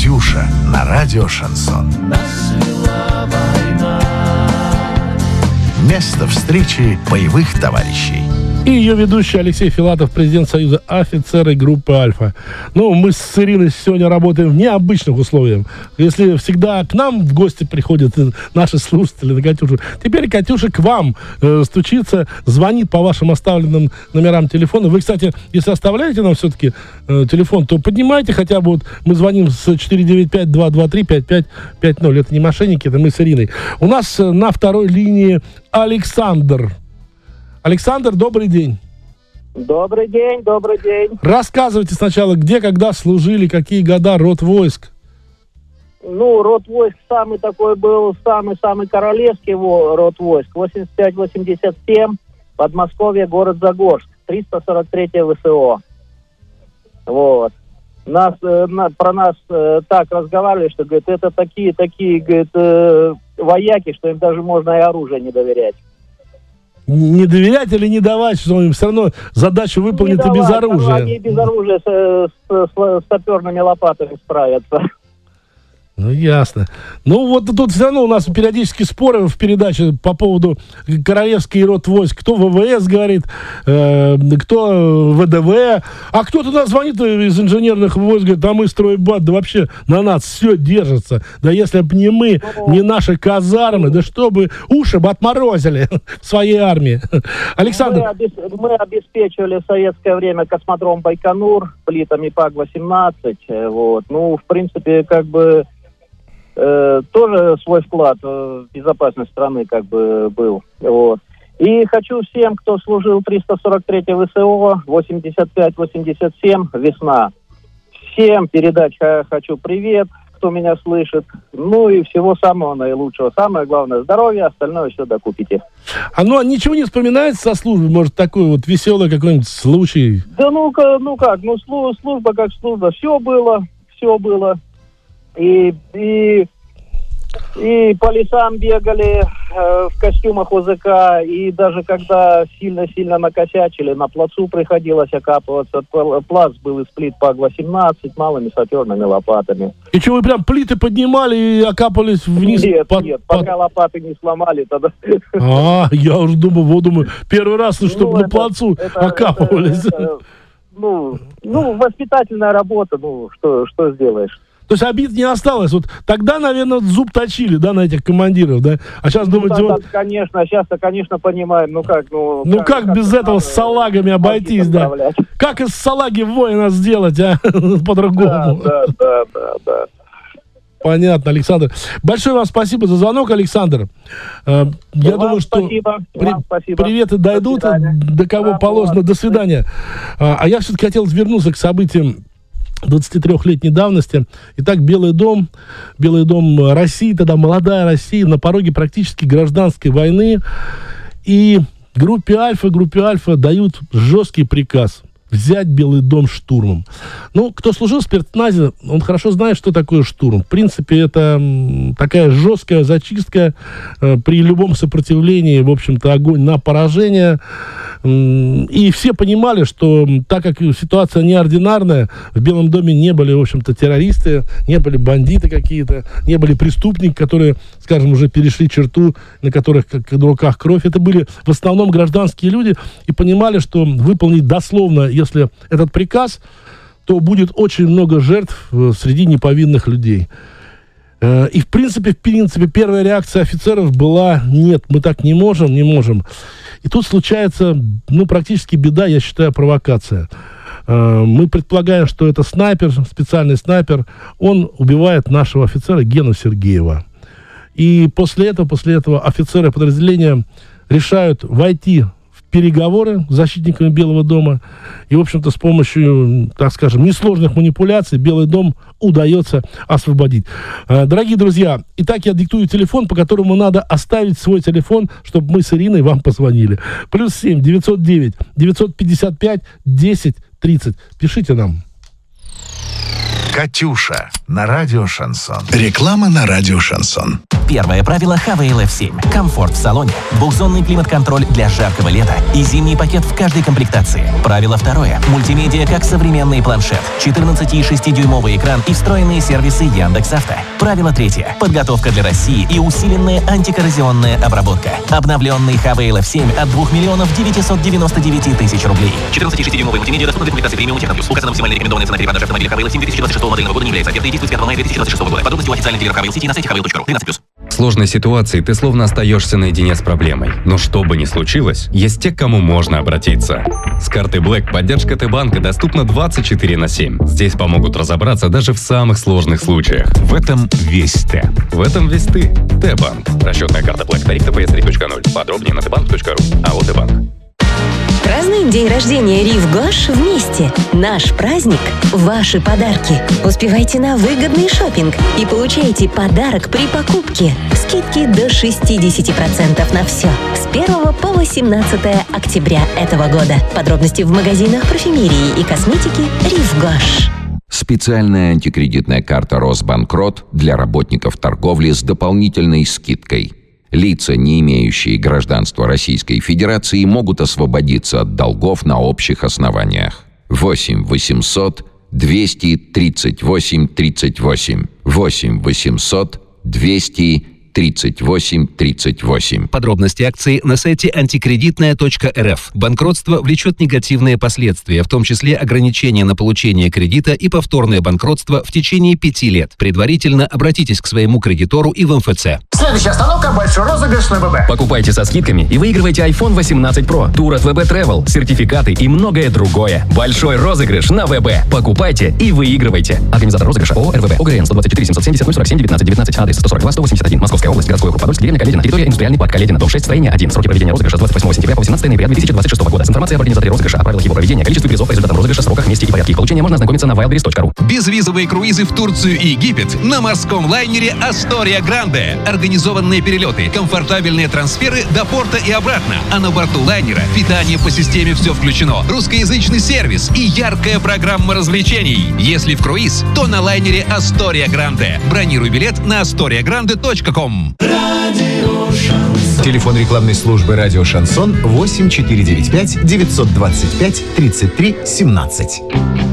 «Катюша» на радио «Шансон». Место встречи боевых товарищей. И ее ведущий Алексей Филатов, президент Союза офицеров группы «Альфа». Ну, мы с Ириной сегодня работаем в необычных условиях. Если всегда к нам в гости приходят наши слушатели на «Катюшу», теперь Катюша к вам стучится, звонит по вашим оставленным номерам телефона. Вы, кстати, если оставляете нам все-таки телефон, то поднимайте хотя бы. Вот мы звоним с 495-223-5550. Это не мошенники, это мы с Ириной. У нас на второй линии Александр. Александр, добрый день. Добрый день, добрый день. Рассказывайте сначала, где, когда служили, какие года, род войск. Ну, род войск самый такой был, самый королевский род войск. 85-87, Подмосковье, город Загорск, 343-е ВСО. Вот. Про нас так разговаривали, что, говорит, это такие, говорит, вояки, что им даже можно и оружие не доверять. Не доверять или не давать, что им все равно задачу выполнит и без оружия? Они без оружия с саперными лопатами справятся. Ну, ясно. Ну, вот тут все равно у нас периодически споры в передаче по поводу королевский род войск. Кто ВВС говорит, кто ВДВ. А кто-то нас звонит из инженерных войск, говорит, да мы стройбат, да вообще на нас все держится. Да если бы не мы, не наши казармы, да чтобы уши бы отморозили в своей армии. Александр. Мы обеспечивали в советское время космодром Байконур плитами ПАК-18. Вот. Ну, в принципе, как бы тоже свой вклад в безопасность страны как бы был. Вот. И хочу всем, кто служил 343-й ВСО, 85-87, весна. Всем передать хочу привет, кто меня слышит. Ну и всего самого наилучшего. Самое главное здоровье, остальное все докупите. А ничего не вспоминается со службы? Может, такой вот веселый какой-нибудь случай? Да служба как служба. Все было. И по лесам бегали в костюмах ОЗК, и даже когда сильно накосячили, на плацу приходилось окапываться. Плац был из плит ПАК-18 малыми саперными лопатами. И что, вы прям плиты поднимали и окапывались вниз? Нет, пока лопаты не в тогда. Я уже думаю, первый раз, чтобы на плацу окапывались. Воспитательная работа, что сделаешь. То есть обид не осталось. Вот тогда, наверное, зуб точили, да, на этих командиров, да? А сейчас думаете, сейчас-то, конечно, понимаем, как без этого с салагами обойтись, да? Как из салаги воина сделать, а? По-другому. Да. Понятно, Александр. Большое вам спасибо за звонок, Александр. Я думаю, что приветы дойдут до кого положено. До свидания. А я все-таки хотел вернуться к событиям 23-летней давности. Итак, Белый дом России, тогда молодая Россия, на пороге практически гражданской войны. И группе Альфа дают жесткий приказ взять Белый дом штурмом. Кто служил в спецназе, он хорошо знает, что такое штурм. В принципе, это такая жесткая зачистка. При любом сопротивлении, в общем-то, огонь на поражение. И все понимали, что так как ситуация неординарная, в Белом доме не были, в общем-то, террористы, не были бандиты какие-то, не были преступники, которые, скажем, уже перешли черту, на которых как на руках кровь. Это были в основном гражданские люди и понимали, что выполнить дословно, если этот приказ, то будет очень много жертв среди неповинных людей. И, в принципе, первая реакция офицеров была: нет, мы так не можем. И тут случается, практически беда, я считаю, провокация. Мы предполагаем, что это снайпер, специальный снайпер, он убивает нашего офицера Гену Сергеева. И после этого офицеры подразделения решают войти в переговоры с защитниками Белого дома. И, в общем-то, с помощью, так скажем, несложных манипуляций Белый дом удается освободить. Дорогие друзья, итак, я диктую телефон, по которому надо оставить свой телефон, чтобы мы с Ириной вам позвонили. +7 909 955 10 30. Пишите нам. «Катюша» на радио «Шансон». Реклама на радио «Шансон». Первое правило Havail F7. Комфорт в салоне, двухзонный климат-контроль для жаркого лета и зимний пакет в каждой комплектации. Правило второе. Мультимедиа как современный планшет, 14,6-дюймовый экран и встроенные сервисы Яндекс.Авто. Правило третье. Подготовка для России и усиленная антикоррозионная обработка. Обновленный Havail F7 от 2 999 000 рублей. 14,6-дюймовый мультимедиа доступен для комплектации премиум Техно Плюс. Указана максимальная рекомендованная цена перепродажи автомобиля Havail F7 2026 модельного года не является офертой и действует с 5 мая 2026 года. Подробности у официальных дилеров Havail City на сайте havail.ru. 13+. В сложной ситуации ты словно остаешься наедине с проблемой. Но что бы ни случилось, есть те, к кому можно обратиться. С картой Black поддержка Т-банка доступна 24/7. Здесь помогут разобраться даже в самых сложных случаях. В этом весь Т. В этом весь ты. Т-банк. Расчетная карта Black. Тариф ТПС 3.0. Подробнее на tbank.ru. АО Т-банк. Празднуем день рождения Рив Гош вместе. Наш праздник – ваши подарки. Успевайте на выгодный шопинг и получайте подарок при покупке. Скидки до 60% на все. С 1 по 18 октября этого года. Подробности в магазинах парфюмерии и косметики Рив Гош. Специальная антикредитная карта «Росбанкрот» для работников торговли с дополнительной скидкой. Лица, не имеющие гражданства Российской Федерации, могут освободиться от долгов на общих основаниях. 8 800 238 38. 8 800 238 38. Подробности акции на сайте антикредитная.рф. Банкротство влечет негативные последствия, в том числе ограничение на получение кредита и повторное банкротство в течение 5 лет. Предварительно обратитесь к своему кредитору и в МФЦ. Следующая остановка – большой розыгрыш на ВБ. Покупайте со скидками и выигрывайте iPhone 18 Pro, тур от ВБ Travel, сертификаты и многое другое. Большой розыгрыш на ВБ. Покупайте и выигрывайте. Организатор розыгрыша ООО РВБ. ОГРН 124 770 047 19 19. Адрес 142 181. Московская область. Городской округ Подольск. Деревня Каледина. Территория индустриальный парк Каледина. Дом 6. Строение 1. Сроки проведения розыгрыша с 28 сентября по 18 ноября 2026 года. С информацией об организаторе розыгрыша, о правилах его проведения, количестве призов, результатам розыгрыша, сроках, месте и порядке их получения можно ознакомиться на wildberries.ru. Безвизовые круизы в Турцию и Египет на морском лайнере Astoria Grande. Организованные перелеты, комфортабельные трансферы до порта и обратно. А на борту лайнера питание по системе «Все включено», русскоязычный сервис и яркая программа развлечений. Если в круиз, то на лайнере Astoria Grande. Бронируй билет на astoriagrande.com. Телефон рекламной службы «Радио Шансон» 8 495 925 33 17.